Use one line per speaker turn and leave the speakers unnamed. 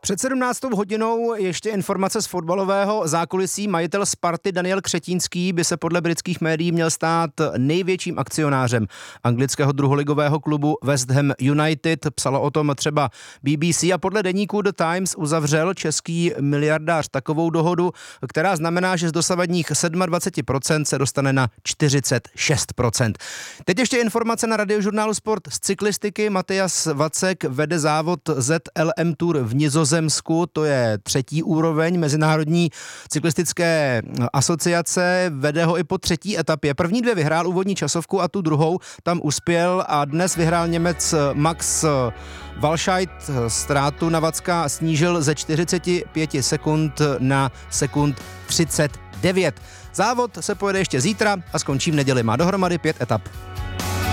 Před 17. hodinou ještě informace z fotbalového zákulisí. Majitel Sparty Daniel Křetínský by se podle britských médií měl stát největším akcionářem anglického druholigového klubu West Ham United. Psalo o tom třeba BBC a podle deníku The Times uzavřel český miliardář takovou dohodu, která znamená, že z dosavadních 27% se dostane na 46%. Teď ještě informace na Radiožurnálu Sport z cyklistiky. Matyas Vacek vede závod ZLM Tour v Nizozemsku. To je 3. úroveň Mezinárodní cyklistické asociace. Vede ho i po 3. etapě. První 2 vyhrál úvodní časovku a tu druhou tam uspěl a dnes vyhrál Němec Max Walscheid. Ztrátu na Vacka snížil ze 45 sekund na sekund 39. Závod se pojede ještě zítra a skončí v neděli. Má dohromady 5 etap.